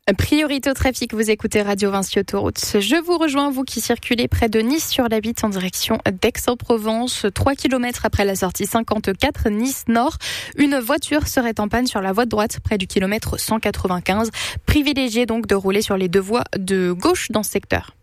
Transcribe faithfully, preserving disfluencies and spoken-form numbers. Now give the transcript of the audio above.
Priorité au trafic, vous écoutez Radio Vinci Autoroute. Je vous rejoins, vous qui circulez près de Nice sur la Bitte en direction d'Aix-en-Provence. trois kilomètres après la sortie cinquante-quatre Nice Nord, une voiture serait en panne sur la voie de droite près du kilomètre cent quatre-vingt-quinze. Privilégiez donc de rouler sur les deux voies de gauche dans ce secteur.